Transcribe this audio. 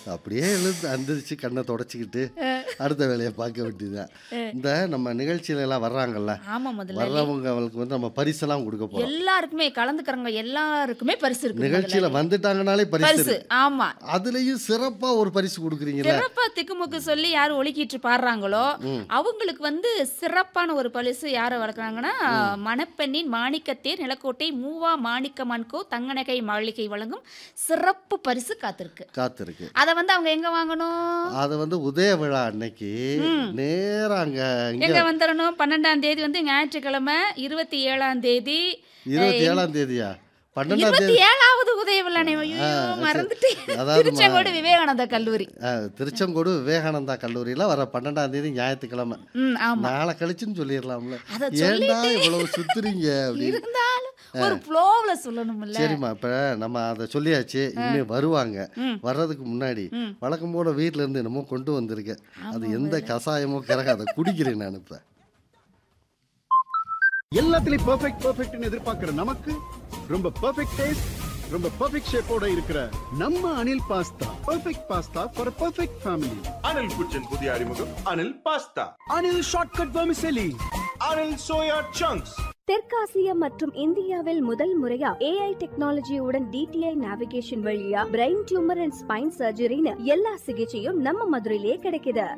அப்படியே எழுந்து அந்திரிச்சு கண்ணை தொடச்சிக்கிட்டு அடுத்த வேலையை பார்க்க வேண்டியதுதான். இந்த நம்ம நிகழ்ச்சியில எல்லாம் வர்றாங்கல்ல, ஆமா, முதல்ல வர்றவங்க அவங்களுக்கு வந்து நம்ம பரிசெல்லாம் கொடுக்க போறோம். எல்லாருக்குமே கலந்துக்கிறவங்க எல்லாருக்குமே பரிசு இருக்கு நிகழ்ச்சியில முதல்ல. வந்துட்டாங்கனாலே பரிசு பரிசு இருக்கு. ஆமா. அதுலயும் சிறப்பா ஒரு பரிசு கொடுக்குறீங்கல்ல. சிறப்பா திக்குமுக்கு சொல்லி யார் ஒலிக்கிட்டு பாடுறாங்களோ அவங்களுக்கு வந்து சிறப்பான ஒரு பரிசு யாரை வளர்க்குறாங்கன்னா, மணப்பெண்ணின் மாணிக்கத்தேர் நிலக்கோட்டை மூவா மாணிக்கமன்கோ தங்கநகை மாளிகை வழங்கும் சிறப்பு பரிசு காத்திருக்கு. அதை வந்து அவங்க எங்க வாங்கணும்? அதை வந்து உதய விழா அன்னைக்கு நேரா அங்க எங்க இங்க வந்துடணும்? 12ஆம் தேதி வந்து ஞாயிற்றுக்கிழமை, 27ஆம் தேதி 27ஆம் தேதியா 12ஆம் தேதி 27வது உதய விழானே. ஐயோ மறந்துட்டேன். அதாவது திருச்செங்கோடு விவேகானந்தா கல்லூரி. திருச்செங்கோடு விவேகானந்தா கல்லூரியில வர 12ஆம் தேதி ஞாயிற்றுக்கிழமை. ஆமா. நாளை கழிச்சுன்னு சொல்லிடலாம்ல. அதை ஏன்டா இவ்வளவு சுத்துறீங்க அப்படின்னு. இருந்தாலும் ஒரு ஃப்ளோவ்ல சொல்லணும்ல. சரிம்மா, இப்ப நம்ம அதை சொல்லியாச்சு. இனிமே வருவாங்க. வர்றதுக்கு முன்னாடி வழக்கம் போல வீட்டுல இருந்து என்னமோ கொண்டு வந்திருக்கேன். அது எந்த கசாயமோ கிறக அதை குடிக்கிறேன் நான். இப்ப எல்லாத்துலயும் பெர்ஃபெக்ட்னு எதிர்பார்க்கிற நமக்கு ரொம்ப பெர்ஃபெக்ட் டேஸ்ட், ரொம்ப பெர்ஃபெக்ட் ஷேப்போட இருக்கிற நம்ம Anil pasta. Perfect pasta for perfect family. Anil குச்சின் புதிய அறிமுகம் Anil pasta. Anil shortcut vermicelli. Anil soya chunks. தெற்காசியா மற்றும் இந்தியாவில் முதல் முறையா AI டெக்னாலஜியுடன் DTI நேவிகேஷன் வழியா பிரெயின் டியூமர் அண்ட் ஸ்பைன் சர்ஜரின்னு எல்லா சிகிச்சையும் நம்ம மதுரையிலேயே கிடைக்குது.